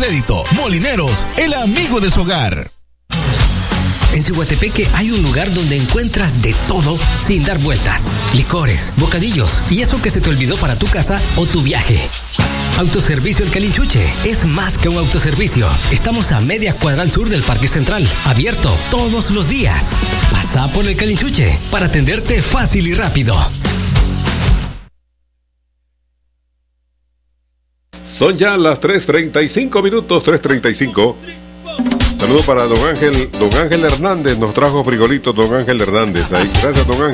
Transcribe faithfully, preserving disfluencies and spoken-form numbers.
crédito. Molineros, el amigo de su hogar. En Cihuatepeque hay un lugar donde encuentras de todo sin dar vueltas. Licores, bocadillos y eso que se te olvidó para tu casa o tu viaje. Autoservicio El Calinchuche es más que un autoservicio. Estamos a media cuadra al sur del Parque Central, abierto todos los días. Pasa por El Calinchuche para atenderte fácil y rápido. Son ya las tres treinta y cinco minutos, tres treinta y cinco. Saludo para don Ángel, don Ángel Hernández, nos trajo frijolitos don Ángel Hernández. Ahí, gracias don Ángel.